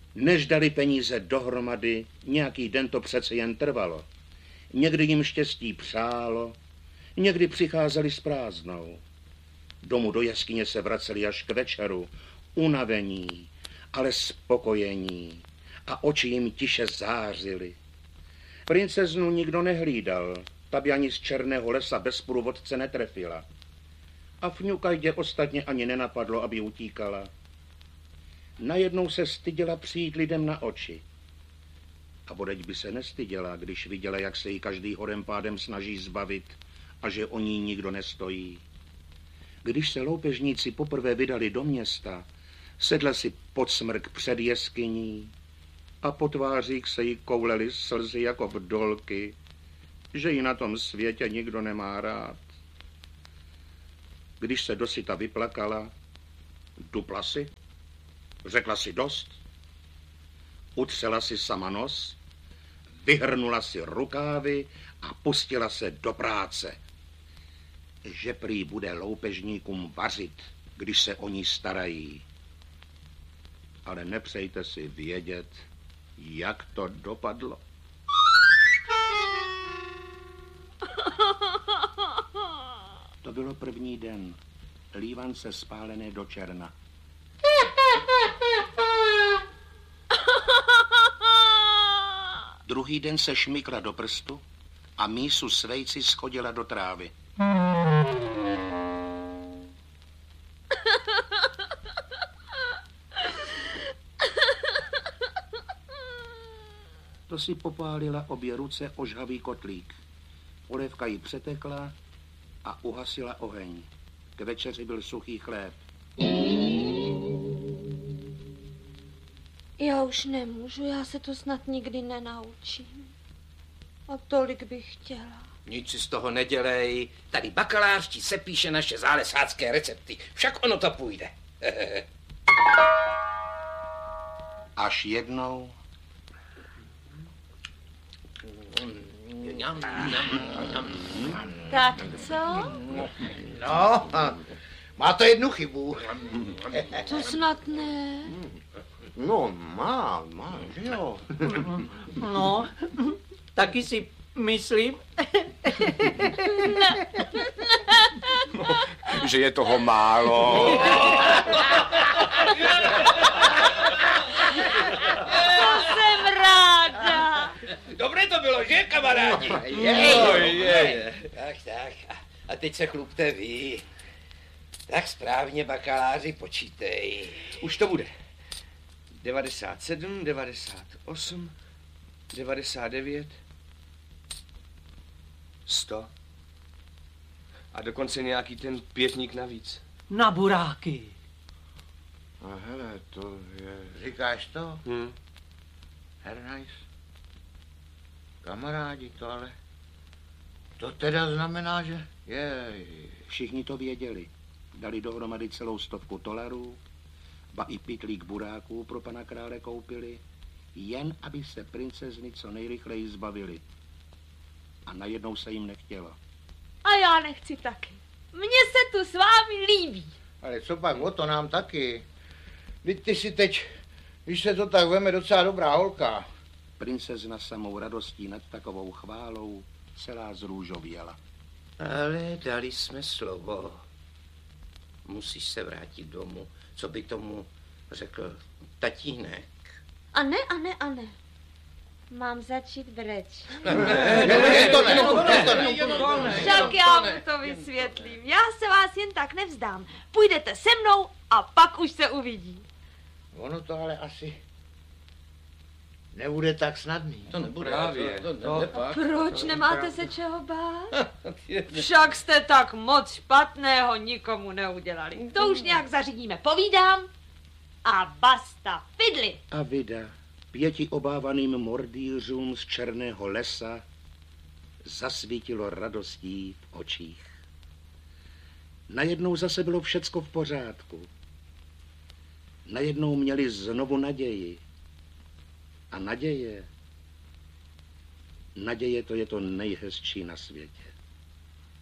Než dali peníze dohromady, nějaký den to přece jen trvalo. Někdy jim štěstí přálo, někdy přicházeli s prázdnou. Domů do jeskyně se vraceli až k večeru, unavení, ale spokojení, a oči jim tiše zářily. Princeznu nikdo nehlídal, ta by ani z černého lesa bez průvodce netrefila. A Fňukajdě ostatně ani nenapadlo, aby utíkala. Najednou se styděla přijít lidem na oči. A bodeď by se nestyděla, když viděla, jak se jí každý horem pádem snaží zbavit a že o ní nikdo nestojí. Když se loupežníci poprvé vydali do města, sedla si pod smrk před jeskyní a po tvářích se jí koulely slzy jako vdolky, že ji na tom světě nikdo nemá rád. Když se dosyta vyplakala, dupla si, řekla si dost, utřela si sama nos, vyhrnula si rukávy a pustila se do práce. Že prý bude loupežníkům vařit, když se o ní starají. Ale nepřejte si vědět, jak to dopadlo. To bylo první den. Lívance spálené do černa. Druhý den se šmykla do prstu a mísu s vejci schodila do trávy. To si popálila obě ruce o žhavý kotlík. Polévka jí přetekla a uhasila oheň. K večeři byl suchý chléb. Já už nemůžu, já se to snad nikdy nenaučím. A tolik bych chtěla. Nic si z toho nedělej. Tady bakalář ti sepíše naše zálesácké recepty. Však ono to půjde. Až jednou... Tak co? No, má to jednu chybu. To snad ne. No, má, že jo. No, taky si myslím. Že je toho málo. To jsem ráda. Dobré to bylo, že, kamarádi? Je. Tak. A teď se chlupte vy. Tak správně, bakaláři, počítej. Už to bude. 97, 98, 99, 100. A dokonce nějaký ten pětník navíc. Na buráky. A hele, to je... Říkáš to? Hernajs? Kamarádi, to ale... To teda znamená, že... Jej. Všichni to věděli. Dali dohromady celou 100 dolarů, ba i pytlík buráků pro pana krále koupili, jen aby se princezny co nejrychleji zbavili. A najednou se jim nechtělo. A já nechci taky. Mně se tu s vámi líbí. Ale co pak, o to nám taky. Vždyť ty si teď, když se to tak veme, docela dobrá holka. Princezna samou radostí nad takovou chválou celá zrůžověla. Ale dali jsme slovo. Musíš se vrátit domů. Co by tomu řekl tatínek? A ne. Mám začít brečet. Však já mu to vysvětlím. Já se vás jen tak nevzdám. Půjdete se mnou a pak už se uvidí. Ono to ale asi nebude tak snadný. To nebude. Právě. Proč nemáte se čeho bát? Však jste tak moc špatného nikomu neudělali. To už nějak zařídíme, povídám. A basta, fidli. A vida 5 obávaným mordýřům z černého lesa zasvítilo radostí v očích. Najednou zase bylo všecko v pořádku. Najednou měli znovu naději. A naděje to je to nejhezčí na světě.